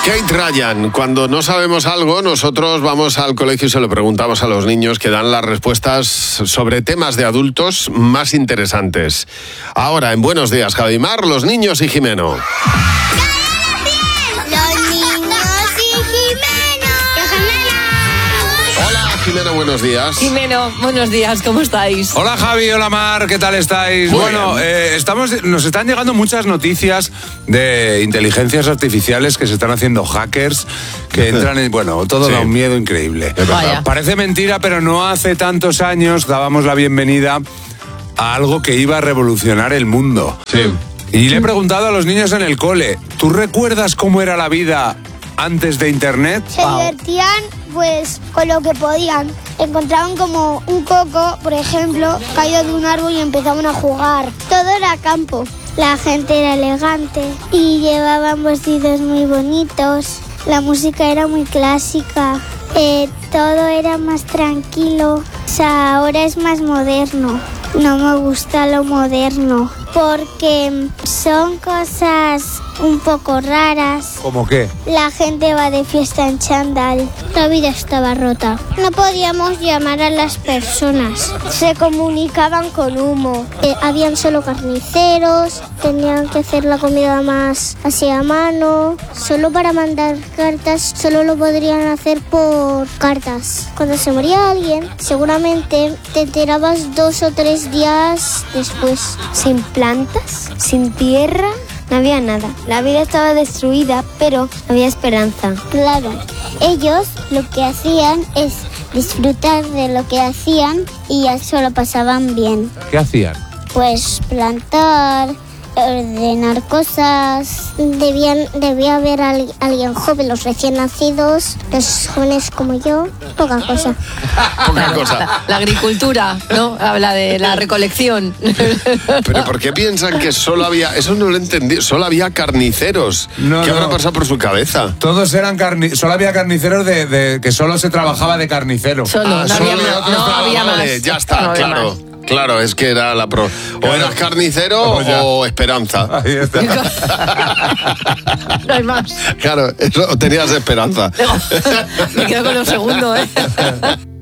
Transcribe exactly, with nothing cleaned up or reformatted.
Kate Ryan, cuando no sabemos algo, nosotros vamos al colegio y se lo preguntamos a los niños que dan las respuestas sobre temas de adultos más interesantes. Ahora, en Buenos Días, Javimar, los niños y Jimeno. Jimeno, buenos días. Jimeno, buenos días, ¿cómo estáis? Hola Javi, hola Mar, ¿qué tal estáis? Muy bueno, eh, estamos, nos están llegando muchas noticias de inteligencias artificiales que se están haciendo hackers, que entran en... Bueno, todo Sí. da un miedo increíble. Vaya. Parece mentira, pero no hace tantos años dábamos la bienvenida a algo que iba a revolucionar el mundo. Sí. Y le he preguntado a los niños en el cole, ¿tú recuerdas cómo era la vida antes de Internet? Se divertían pues con lo que podían. Encontraban como un coco, por ejemplo, caído de un árbol y empezaban a jugar. Todo era campo. La gente era elegante y llevaban vestidos muy bonitos. La música era muy clásica. Eh, todo era más tranquilo. O sea, ahora es más moderno. No me gusta lo moderno porque son cosas un poco raras. ¿Cómo qué? La gente va de fiesta en chándal. La vida estaba rota. No podíamos llamar a las personas. Se comunicaban con humo. Eh, habían solo carniceros. Tenían que hacer la comida más así a mano. Solo para mandar cartas, solo lo podrían hacer por cartas. Cuando se moría alguien, seguramente te enterabas dos o tres días después. Sin plantas, sin tierra. No había nada. La vida estaba destruida, pero había esperanza. Claro. Ellos lo que hacían es disfrutar de lo que hacían y ya se lo pasaban bien. ¿Qué hacían? Pues plantar, ordenar cosas. Debían, debía haber al, alguien joven, los recién nacidos, los jóvenes como yo, poca cosa. Poca cosa. La, la agricultura, ¿no? Habla de la recolección. Pero ¿por qué piensan que solo había... Eso no lo entendí. Solo había carniceros. No, ¿Qué no. habrá pasado por su cabeza? Todos eran carniceros, solo había carniceros de, de que solo se trabajaba de carnicero. Solo, Ah, no, solo había, había más, otros no había más. trabajadores. Ya está, No había claro. más. Claro, es que era la pro... O eras carnicero Oh, ya. o esperanza. Ahí está. No hay más. Claro, eso, o tenías esperanza. Me quedo con lo segundo, ¿eh?